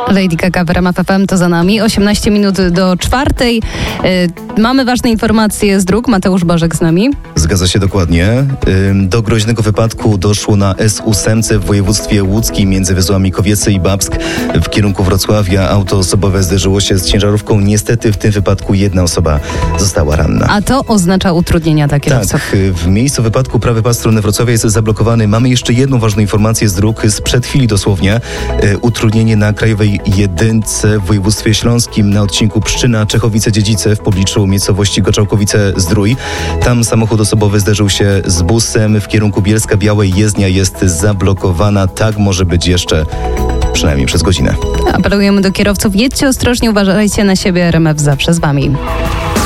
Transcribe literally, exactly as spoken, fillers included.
Lady Gaga w R M F F M to za nami. osiemnaście minut do czwartej. Yy, mamy ważne informacje z dróg. Mateusz Bożek z nami. Zgadza się dokładnie. Do groźnego wypadku doszło na S osiem w województwie łódzkim między węzłami Kowiecy i Babsk w kierunku Wrocławia. Auto osobowe zderzyło się z ciężarówką. Niestety w tym wypadku jedna osoba została ranna. A to oznacza utrudnienia dla kierowców. Tak, w miejscu wypadku prawy pas strony Wrocławia jest zablokowany. Mamy jeszcze jedną ważną informację z dróg sprzed chwili dosłownie. Utrudnienie na Krajowej Jedynce w województwie śląskim na odcinku Pszczyna-Czechowice-Dziedzice w pobliżu miejscowości Goczałkowice-Zdrój. Tam samochód osobowy zderzył się z busem w kierunku Bielska-Białej. Jezdnia jest zablokowana. Tak może być jeszcze przynajmniej przez godzinę. Apelujemy do kierowców. Jedźcie ostrożnie, uważajcie na siebie. R M F zawsze z wami.